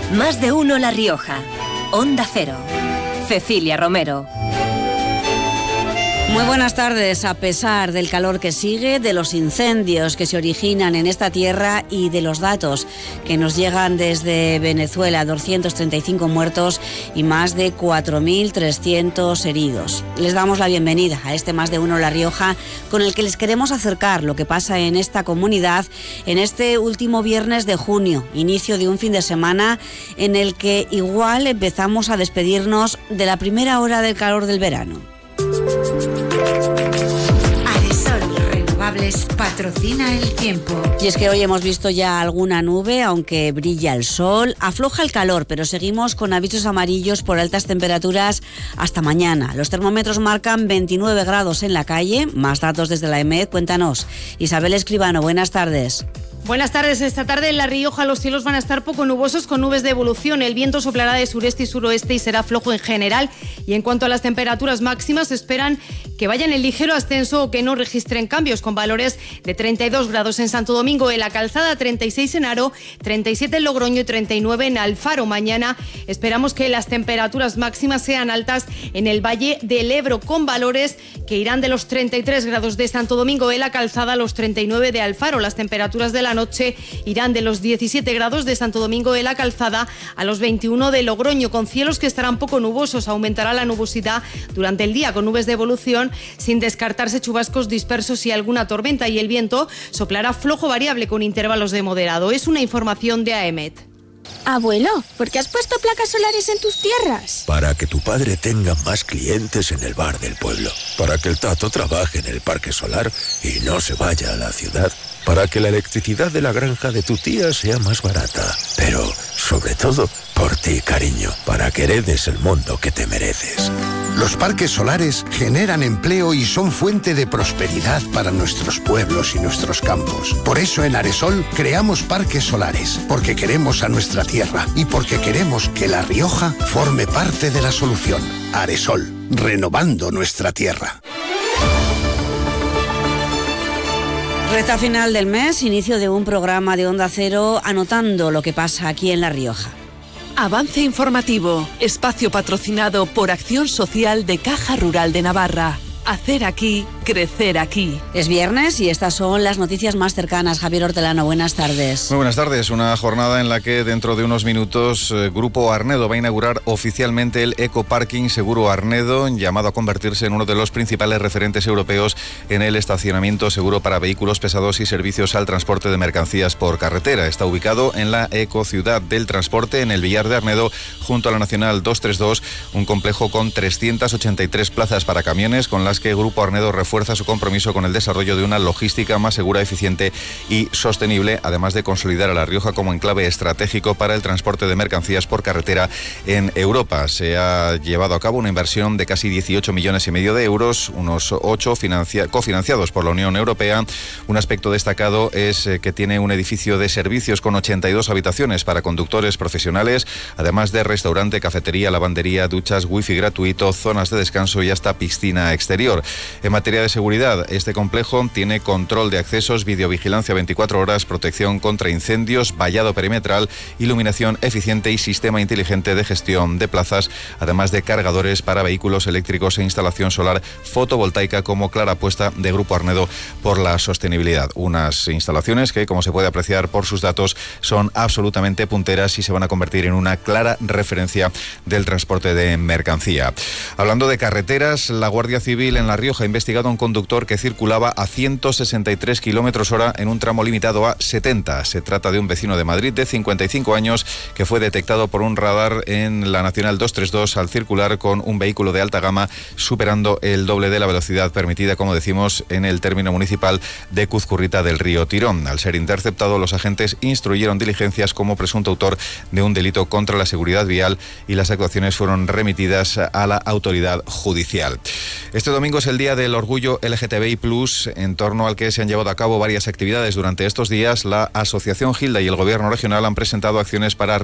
Más de uno La Rioja. Onda Cero. Cecilia Romero. Muy buenas tardes. A pesar del calor que sigue, de los incendios que se originan en esta tierra y de los datos que nos llegan desde Venezuela, 235 muertos y más de 4.300 heridos. Les damos la bienvenida a este Más de uno La Rioja, con el que les queremos acercar lo que pasa en esta comunidad en este último viernes de junio, inicio de un fin de semana en el que igual empezamos a despedirnos de la primera hora del calor del verano. Aresol Renovables patrocina el tiempo. Y es que hoy hemos visto ya alguna nube, aunque brilla el sol, afloja el calor, pero seguimos con avisos amarillos por altas temperaturas hasta mañana. Los termómetros marcan 29 grados en la calle. Más datos desde la EMED, cuéntanos. Isabel Escribano, buenas tardes. Buenas tardes. Esta tarde en La Rioja los cielos van a estar poco nubosos con nubes de evolución. El viento soplará de sureste y suroeste y será flojo en general. Y en cuanto a las temperaturas máximas, esperan que vayan en ligero ascenso o que no registren cambios, con valores de 32 grados en Santo Domingo, en La Calzada, 36 en Haro, 37 en Logroño y 39 en Alfaro. Mañana esperamos que las temperaturas máximas sean altas en el Valle del Ebro, con valores que irán de los 33 grados de Santo Domingo en La Calzada a los 39 de Alfaro. Las temperaturas de la noche irán de los 17 grados de Santo Domingo de la Calzada a los 21 de Logroño, con cielos que estarán poco nubosos. Aumentará la nubosidad durante el día con nubes de evolución, sin descartarse chubascos dispersos y alguna tormenta, y el viento soplará flojo variable con intervalos de moderado. Es una información de AEMET. Abuelo, ¿por qué has puesto placas solares en tus tierras? Para que tu padre tenga más clientes en el bar del pueblo. Para que el Tato trabaje en el parque solar y no se vaya a la ciudad. Para que la electricidad de la granja de tu tía sea más barata. Pero, sobre todo, por ti, cariño. Para que heredes el mundo que te mereces. Los parques solares generan empleo y son fuente de prosperidad para nuestros pueblos y nuestros campos. Por eso en Aresol creamos parques solares, porque queremos a nuestra tierra y porque queremos que La Rioja forme parte de la solución. Aresol, renovando nuestra tierra. Recta final del mes, inicio de un programa de Onda Cero anotando lo que pasa aquí en La Rioja. Avance informativo, espacio patrocinado por Acción Social de Caja Rural de Navarra. Hacer aquí, crecer aquí. Es viernes y estas son las noticias más cercanas. Javier Hortelano, buenas tardes. Muy buenas tardes. Una jornada en la que dentro de unos minutos Grupo Arnedo va a inaugurar oficialmente el Ecoparking Seguro Arnedo, llamado a convertirse en uno de los principales referentes europeos en el estacionamiento seguro para vehículos pesados y servicios al transporte de mercancías por carretera. Está ubicado en la Ecociudad del Transporte, en el Villar de Arnedo, junto a la Nacional 232, un complejo con 383 plazas para camiones, con las que Grupo Arnedo refuerza su compromiso con el desarrollo de una logística más segura, eficiente y sostenible, además de consolidar a La Rioja como enclave estratégico para el transporte de mercancías por carretera en Europa. Se ha llevado a cabo una inversión de casi 18,5 millones de euros, unos 8 cofinanciados por la Unión Europea. Un aspecto destacado es que tiene un edificio de servicios con 82 habitaciones para conductores profesionales, además de restaurante, cafetería, lavandería, duchas, wifi gratuito, zonas de descanso y hasta piscina exterior. En materia de seguridad, este complejo tiene control de accesos, videovigilancia 24 horas, protección contra incendios, vallado perimetral, iluminación eficiente y sistema inteligente de gestión de plazas, además de cargadores para vehículos eléctricos e instalación solar fotovoltaica como clara apuesta de Grupo Arnedo por la sostenibilidad. Unas instalaciones que, como se puede apreciar por sus datos, son absolutamente punteras y se van a convertir en una clara referencia del transporte de mercancía. Hablando de carreteras, la Guardia Civil en La Rioja ha investigado a un conductor que circulaba a 163 km/h en un tramo limitado a 70. Se trata de un vecino de Madrid de 55 años que fue detectado por un radar en la Nacional 232 al circular con un vehículo de alta gama, superando el doble de la velocidad permitida, como decimos, en el término municipal de Cuzcurrita del Río Tirón. Al ser interceptado, los agentes instruyeron diligencias como presunto autor de un delito contra la seguridad vial y las actuaciones fueron remitidas a la autoridad judicial. Este domingo es el Día del Orgullo LGTBI+, en torno al que se han llevado a cabo varias actividades durante estos días. La Asociación Gilda y el Gobierno regional han presentado acciones para